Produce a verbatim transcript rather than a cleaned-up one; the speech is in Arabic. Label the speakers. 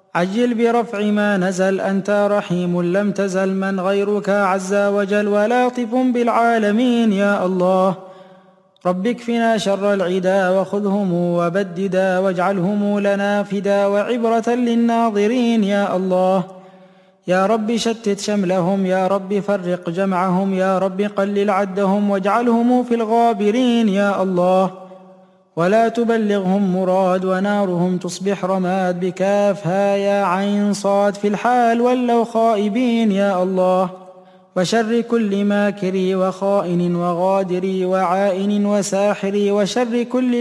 Speaker 1: عجل برفع ما نزل، أنت رحيم لم تزل، من غيرك عز وجل ولاطف بالعالمين يا الله. رب اكفنا شر العدا وخذهم وبددا، واجعلهم لنا فدا وعبرة للناظرين يا الله. يا رب شتت شملهم، يا رب فرق جمعهم، يا رب قلل عدهم واجعلهم في الغابرين يا الله. ولا تبلغهم مراد ونارهم تصبح رماد، بكافها يا عين صاد في الحال ولوا خائبين يا الله. وشر كل ماكر وخائن وغادر وعائن وساحر، وشر كل